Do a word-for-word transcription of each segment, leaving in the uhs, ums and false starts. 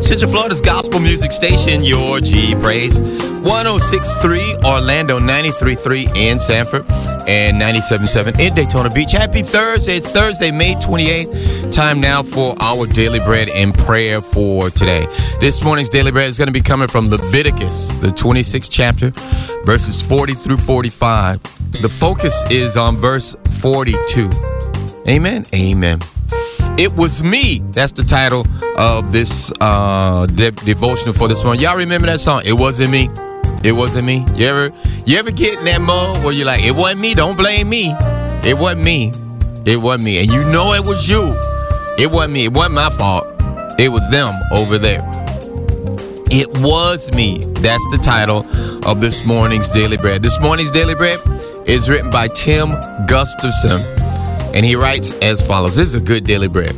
Central Florida's gospel music station, your G Praise. one oh six point three Orlando, ninety-three point three in Sanford, and ninety-seven point seven in Daytona Beach. Happy Thursday. It's Thursday, May twenty-eighth. Time now for our Daily Bread and prayer for today. This morning's Daily Bread is going to be coming from Leviticus, the twenty-sixth chapter, verses forty through forty-five. The focus is on verse forty-two. Amen. Amen. It was me. That's the title of this uh, de- devotional for this morning. Y'all remember that song? It wasn't me. It wasn't me. You ever, you ever get in that mode where you're like, it wasn't me. Don't blame me. It wasn't me. It wasn't me. And you know it was you. It wasn't me. It wasn't my fault. It was them over there. It was me. That's the title of this morning's Daily Bread. This morning's Daily Bread is written by Tim Gustafson. And he writes as follows. This is a good Daily Bread.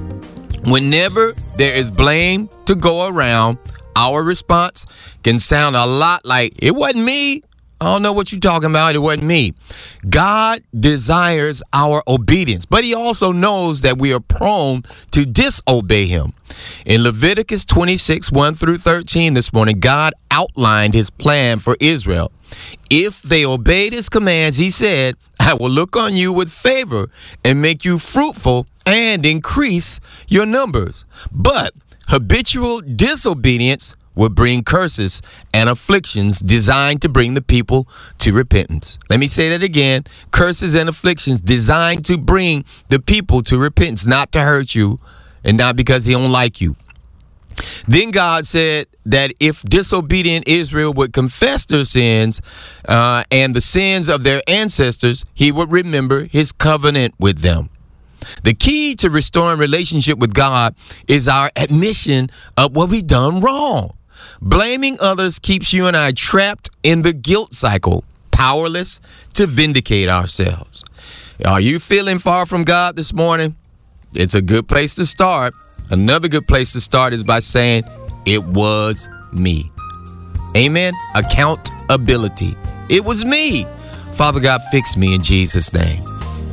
Whenever there is blame to go around, our response can sound a lot like, it wasn't me. I don't know what you're talking about. It wasn't me. God desires our obedience, but he also knows that we are prone to disobey him. In Leviticus twenty-six, one through thirteen this morning, God outlined his plan for Israel. If they obeyed his commands, he said, I will look on you with favor and make you fruitful and increase your numbers. But habitual disobedience will bring curses and afflictions designed to bring the people to repentance. Let me say that again. Curses and afflictions designed to bring the people to repentance, not to hurt you and not because he don't like you. Then God said that if disobedient Israel would confess their sins uh, and the sins of their ancestors, he would remember his covenant with them. The key to restoring relationship with God is our admission of what we've done wrong. Blaming others keeps you and I trapped in the guilt cycle, powerless to vindicate ourselves. Are you feeling far from God this morning? It's a good place to start. Another good place to start is by saying, it was me. Amen. Accountability. It was me. Father God, fix me in Jesus' name.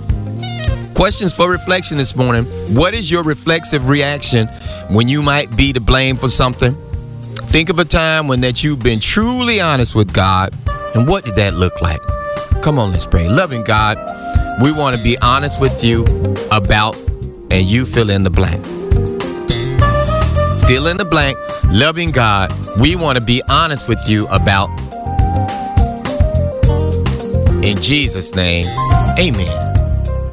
Questions for reflection this morning. What is your reflexive reaction when you might be to blame for something? Think of a time when that you've been truly honest with God. And what did that look like? Come on, let's pray. Loving God, we want to be honest with you about, and you fill in the blank. Fill in the blank. Loving God, we want to be honest with you about. In Jesus' name, amen.